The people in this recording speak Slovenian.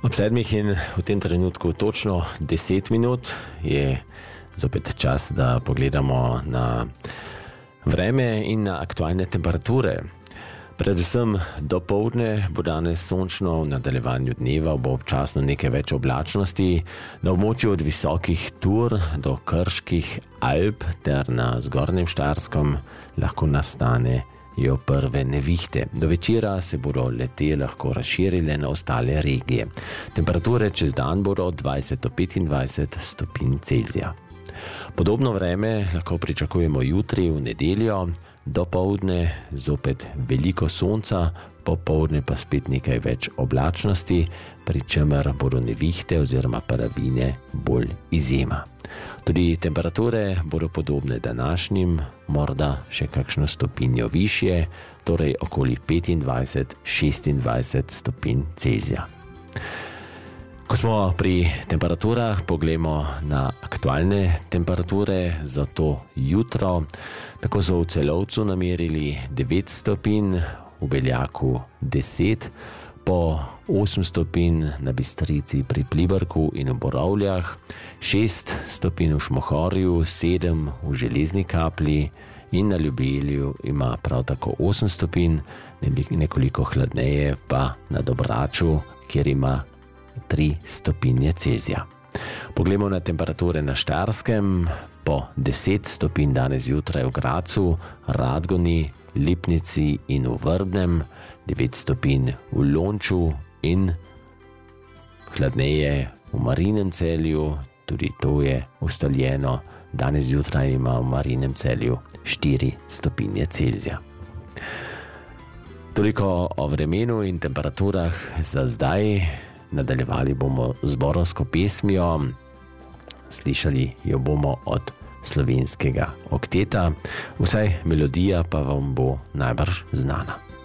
Ob 7 in v tem trenutku točno 10 minut je zopet čas, da pogledamo na vreme in na aktualne temperature. Predvsem dopoldne bo danes sončno, v nadaljevanju dneva bo občasno nekaj več oblačnosti, na območju od visokih Tur do Krških Alp ter na zgornjem Štajerskem lahko nastanejo prve nevihte. Do večera se bodo le-te lahko razširile na ostale regije. Temperature čez dan bodo od 20 do 25 stopinj Celzija. Podobno vreme lahko pričakujemo jutri v nedeljo, dopoldne zopet veliko sonca, popoldne pa spet nekaj več oblačnosti, pri čemer bodo nevihte oziroma padavine bolj izjema. Tudi temperature bodo podobne današnjim, morda še kakšno stopinjo višje, torej okoli 25-26 stopinj Celzija. Ko smo pri temperaturah, poglejmo na aktualne temperature za to jutro. Tako so v Celovcu namerili 9 stopinj, v Beljaku 10, po 8 stopinj na Bistrici pri Pliberku in v Borovljah, 6 stopinj v Šmohorju, 7 v Železni Kapli in na Ljubelju ima prav tako 8 stopinj, nekoliko hladneje pa na Dobraču, kjer ima 3 stopinje Celzija. Poglejmo na temperature na Štajerskem. Po 10 stopinj danes zjutraj v Gracu, Radgoni, Lipnici in v Vrbnem, 9 stopinj v Lonču in hladneje v Marinem Celju, tudi to je ustaljeno. Danes zjutraj ima v Marinem Celju 4 stopinje Celzija. Toliko o vremenu in temperaturah za zdaj. Nadaljevali bomo z borovsko pesmijo, slišali jo bomo od slovenskega okteta, vsaj melodija pa vam bo najbrž znana.